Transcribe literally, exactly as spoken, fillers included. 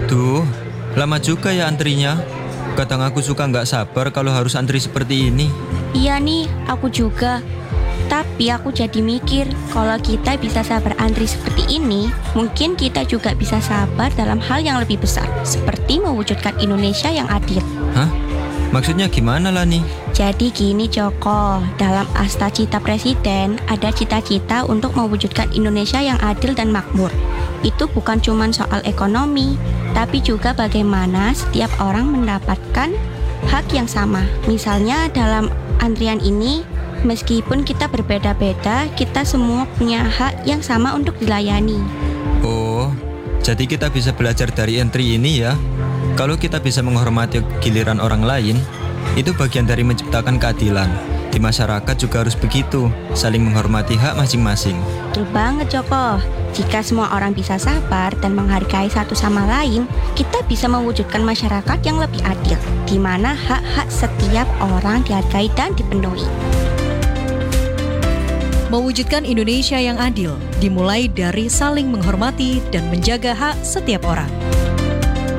Duh, lama juga ya antrinya. Kadang aku suka nggak sabar kalau harus antri seperti ini. Iya nih, aku juga. Tapi aku jadi mikir, kalau kita bisa sabar antri seperti ini, mungkin kita juga bisa sabar dalam hal yang lebih besar, seperti mewujudkan Indonesia yang adil. Hah? Maksudnya gimana lah nih? Jadi gini Joko, dalam Asta Cita Presiden ada cita-cita untuk mewujudkan Indonesia yang adil dan makmur. Itu bukan cuma soal ekonomi, tapi juga bagaimana setiap orang mendapatkan hak yang sama. Misalnya dalam antrian ini, meskipun kita berbeda-beda, kita semua punya hak yang sama untuk dilayani. Oh, jadi kita bisa belajar dari entry ini ya. Kalau kita bisa menghormati giliran orang lain, itu bagian dari menciptakan keadilan. Di masyarakat juga harus begitu, saling menghormati hak masing-masing. Betul banget Joko. Jika semua orang bisa sabar dan menghargai satu sama lain, kita bisa mewujudkan masyarakat yang lebih adil, di mana hak-hak setiap orang dihargai dan dipenuhi. Mewujudkan Indonesia yang adil dimulai dari saling menghormati dan menjaga hak setiap orang.